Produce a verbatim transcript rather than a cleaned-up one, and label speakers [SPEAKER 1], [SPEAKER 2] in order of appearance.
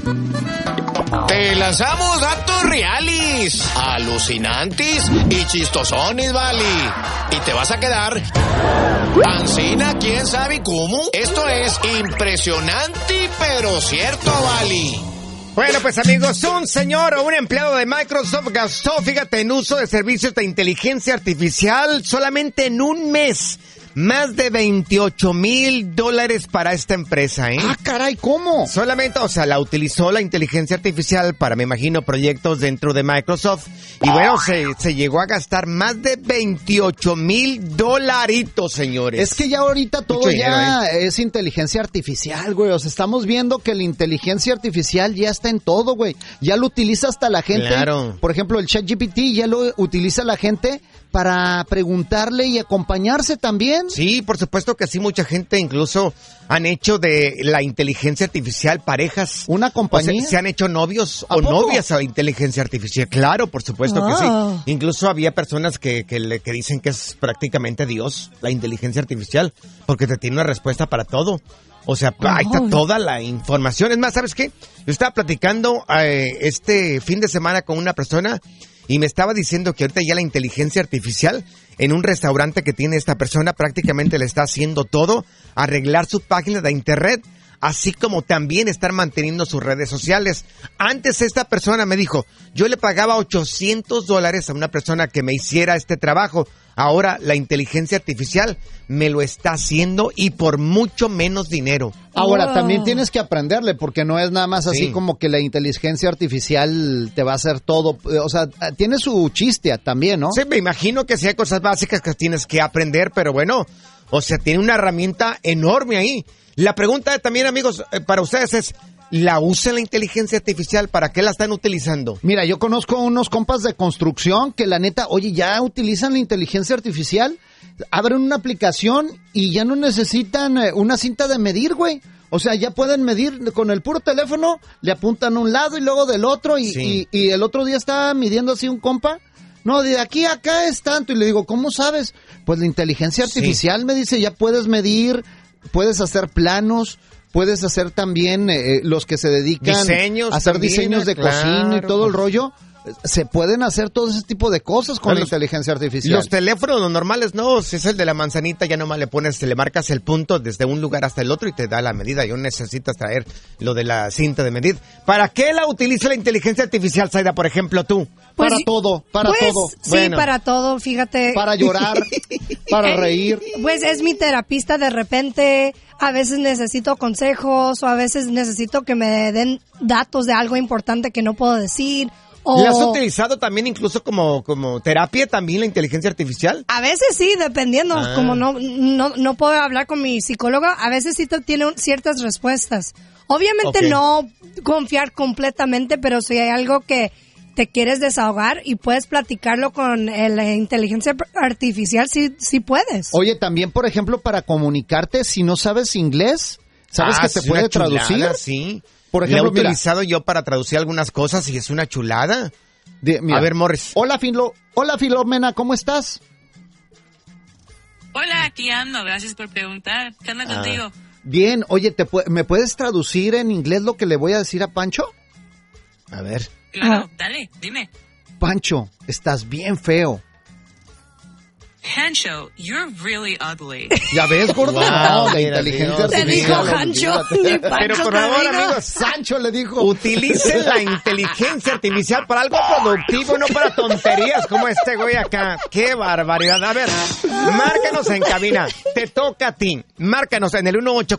[SPEAKER 1] Te lanzamos datos reales, alucinantes y chistosones, vale. Y te vas a quedar pancina, quién sabe cómo. Esto es impresionante, pero cierto, vale.
[SPEAKER 2] Bueno, pues amigos, un señor o un empleado de Microsoft gastó, fíjate, en uso de servicios de inteligencia artificial solamente en un mes. Más de veintiocho mil dólares para esta empresa, ¿eh?
[SPEAKER 3] Ah, caray, ¿cómo?
[SPEAKER 2] Solamente, o sea, la utilizó la inteligencia artificial para, me imagino, proyectos dentro de Microsoft. Y bueno, se, se llegó a gastar más de veintiocho mil dolaritos, señores.
[SPEAKER 3] Es que ya ahorita todo
[SPEAKER 2] Mucho
[SPEAKER 3] ya
[SPEAKER 2] dinero, ¿eh?
[SPEAKER 3] es inteligencia artificial, güey. O sea, estamos viendo que la inteligencia artificial ya está en todo, güey. Ya lo utiliza hasta la gente.
[SPEAKER 2] Claro.
[SPEAKER 3] Por ejemplo, el ChatGPT ya lo utiliza la gente para preguntarle y acompañarse también.
[SPEAKER 2] Sí, por supuesto que sí, mucha gente incluso han hecho de la inteligencia artificial parejas.
[SPEAKER 3] ¿Una compañía?
[SPEAKER 2] O sea, se han hecho novios
[SPEAKER 3] ¿A
[SPEAKER 2] o
[SPEAKER 3] poco?
[SPEAKER 2] novias a la inteligencia artificial. Claro, por supuesto que
[SPEAKER 4] Oh.
[SPEAKER 2] sí. Incluso había personas que, que, le, que dicen que es prácticamente Dios, la inteligencia artificial, porque te tiene una respuesta para todo. O sea,
[SPEAKER 4] Oh.
[SPEAKER 2] ahí está toda la información. Es más, ¿sabes qué? Yo estaba platicando eh, este fin de semana con una persona y me estaba diciendo que ahorita ya la inteligencia artificial en un restaurante que tiene esta persona prácticamente le está haciendo todo, arreglar su página de internet, así como también estar manteniendo sus redes sociales. Antes esta persona me dijo, yo le pagaba ochocientos dólares a una persona que me hiciera este trabajo. Ahora la inteligencia artificial me lo está haciendo y por mucho menos dinero.
[SPEAKER 3] Ahora,
[SPEAKER 4] Wow.
[SPEAKER 3] también tienes que aprenderle, porque no es nada más así
[SPEAKER 2] Sí.
[SPEAKER 3] como que la inteligencia artificial te va a hacer todo. O sea, tiene su chiste también, ¿no?
[SPEAKER 2] Sí, me imagino que sea cosas básicas que tienes que aprender, pero bueno, o sea, tiene una herramienta enorme ahí. La pregunta también, amigos, eh, para ustedes es, ¿la usan la inteligencia artificial? ¿Para qué la están utilizando?
[SPEAKER 3] Mira, yo conozco unos compas de construcción que la neta, oye, ya utilizan la inteligencia artificial, abren una aplicación y ya no necesitan eh, una cinta de medir, güey. O sea, ya pueden medir con el puro teléfono, le apuntan a un lado y luego del otro y,
[SPEAKER 2] Sí.
[SPEAKER 3] y, y el otro día estaba midiendo así un compa. No, de aquí a acá es tanto. Y le digo, ¿cómo sabes? Pues la inteligencia artificial me dice, ya puedes medir, puedes hacer planos, puedes hacer también eh, los que se dedican
[SPEAKER 2] Diseños
[SPEAKER 3] a hacer
[SPEAKER 2] también,
[SPEAKER 3] diseños de
[SPEAKER 2] claro.
[SPEAKER 3] cocina y todo el rollo. Se pueden hacer todo ese tipo de cosas con
[SPEAKER 2] Los-
[SPEAKER 3] la inteligencia artificial.
[SPEAKER 2] Los teléfonos normales no, si es el de la manzanita ya nomás le pones, le marcas el punto desde un lugar hasta el otro y te da la medida. Y no necesitas traer lo de la cinta de medir. ¿Para qué la utiliza la inteligencia artificial, Zaida, por ejemplo, tú?
[SPEAKER 3] para
[SPEAKER 4] Pues,
[SPEAKER 3] todo, para
[SPEAKER 4] pues,
[SPEAKER 3] todo.
[SPEAKER 4] Sí,
[SPEAKER 2] Bueno.
[SPEAKER 4] para todo, fíjate.
[SPEAKER 3] Para llorar, para reír.
[SPEAKER 4] Pues es mi terapista de repente. A veces necesito consejos o a veces necesito que me den datos de algo importante que no puedo decir. O
[SPEAKER 2] ¿La has utilizado también incluso como, como terapia también la inteligencia artificial?
[SPEAKER 4] a veces sí, dependiendo.
[SPEAKER 2] Ah.
[SPEAKER 4] Como no, no, no puedo hablar con mi psicóloga, a veces sí te tiene un- ciertas respuestas. Obviamente
[SPEAKER 2] Ok.
[SPEAKER 4] no confiar completamente, pero si hay algo que te quieres desahogar y puedes platicarlo con eh, la inteligencia artificial, sí, sí puedes.
[SPEAKER 3] Oye, también, por ejemplo, para comunicarte, si no sabes inglés, ¿sabes
[SPEAKER 2] Ah,
[SPEAKER 3] que te
[SPEAKER 2] es
[SPEAKER 3] puede
[SPEAKER 2] una chulada,
[SPEAKER 3] traducir?
[SPEAKER 2] sí.
[SPEAKER 3] Por
[SPEAKER 2] La
[SPEAKER 3] ejemplo,
[SPEAKER 2] he
[SPEAKER 3] mira.
[SPEAKER 2] utilizado yo para traducir algunas cosas y es una chulada.
[SPEAKER 3] De- mira.
[SPEAKER 2] A ver, Morris.
[SPEAKER 3] Hola, Filo, hola, Filomena, ¿cómo estás?
[SPEAKER 5] Hola, aquí ando. Gracias por preguntar. ¿Qué onda
[SPEAKER 2] Ah.
[SPEAKER 5] contigo?
[SPEAKER 3] Bien, oye, ¿te pu- ¿me puedes traducir en inglés lo que le voy a decir a Pancho?
[SPEAKER 2] A ver.
[SPEAKER 5] Claro,
[SPEAKER 4] Ah.
[SPEAKER 5] dale, dime.
[SPEAKER 3] Pancho, estás bien feo.
[SPEAKER 5] Hancho, you're really ugly.
[SPEAKER 3] ¿Ya ves, gordo?
[SPEAKER 2] Wow,
[SPEAKER 3] No, la
[SPEAKER 2] mira,
[SPEAKER 3] inteligencia
[SPEAKER 2] Dios.
[SPEAKER 4] Te dijo
[SPEAKER 3] artificial.
[SPEAKER 4] Hancho,
[SPEAKER 3] olvídate.
[SPEAKER 4] ni Pancho
[SPEAKER 2] Pero por
[SPEAKER 4] te
[SPEAKER 2] favor,
[SPEAKER 4] dijo.
[SPEAKER 2] amigos,
[SPEAKER 3] Sancho le dijo.
[SPEAKER 2] utilicen la inteligencia artificial para algo productivo, no para tonterías como este güey acá. ¡Qué barbaridad! A ver, márcanos en cabina. Te toca a ti. Márcanos en el uno ocho